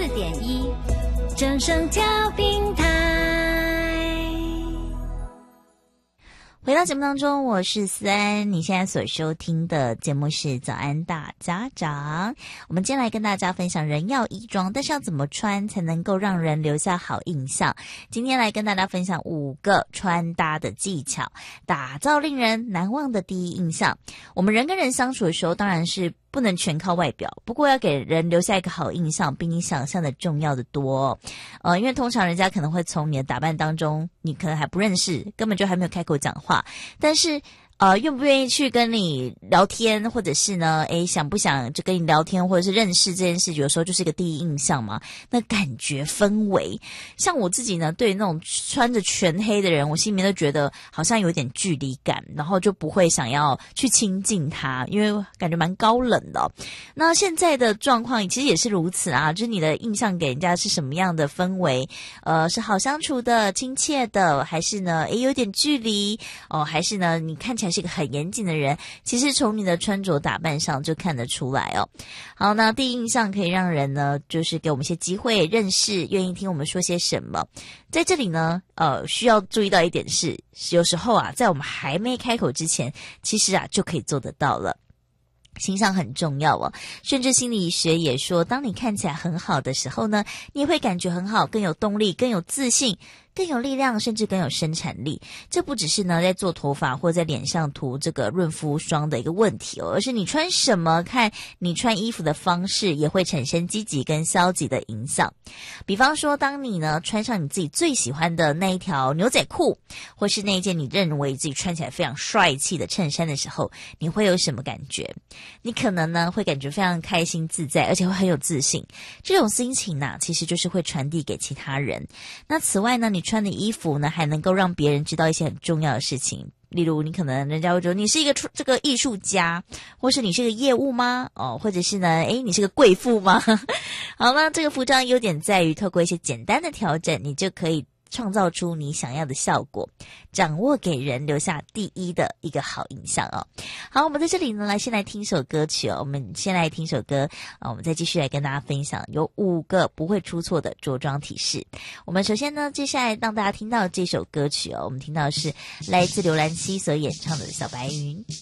94.1正声调频台。 回到节目当中，我是思安，你现在所收听的节目是早安大家长。我们今天来跟大家分享人要衣装，但是要怎么穿才能够让人留下好印象。今天来跟大家分享5个穿搭的技巧，打造令人难忘的第一印象。我们人跟人相处的时候，当然是不能全靠外表，不过要给人留下一个好印象，比你想象的重要的多。因为通常人家可能会从你的打扮当中，你可能还不认识，根本就还没有开口讲话，但是愿不愿意去跟你聊天，或者是呢想不想就跟你聊天，或者是认识这件事，有时候就是一个第一印象嘛，那感觉氛围。像我自己呢，对那种穿着全黑的人，我心里面都觉得好像有点距离感，然后就不会想要去亲近他，因为感觉蛮高冷的。那现在的状况其实也是如此啊，就是你的印象给人家是什么样的氛围，是好相处的、亲切的，还是呢有点距离还是呢你看起来是一个很严谨的人，其实从你的穿着打扮上就看得出来哦。好，那第一印象可以让人呢，就是给我们一些机会认识，愿意听我们说些什么。在这里呢，需要注意到一点是，有时候啊，在我们还没开口之前，其实啊就可以做得到了。形象很重要哦，甚至心理学也说，当你看起来很好的时候呢，你也会感觉很好，更有动力，更有自信，更有力量，甚至更有生产力。这不只是呢在做头发或在脸上涂这个润肤霜的一个问题哦，而是你穿什么，看你穿衣服的方式也会产生积极跟消极的影响。比方说，当你呢穿上你自己最喜欢的那一条牛仔裤，或是那一件你认为自己穿起来非常帅气的衬衫的时候，你会有什么感觉？你可能呢会感觉非常开心自在，而且会很有自信。这种心情呢，其实就是会传递给其他人。那此外呢，你穿的衣服呢，还能够让别人知道一些很重要的事情。例如你可能人家会说你是一个这个艺术家，或是你是个业务吗？或者是呢你是个贵妇吗？好了，这个服装优点在于透过一些简单的调整，你就可以创造出你想要的效果，掌握给人留下第一的一个好印象哦。好，我们在这里呢先来听首歌曲哦。我们先来听首歌我们再继续来跟大家分享有5个不会出错的着装提示。我们首先呢，接下来让大家听到这首歌曲哦，我们听到的是来自刘兰希所演唱的《小白云》。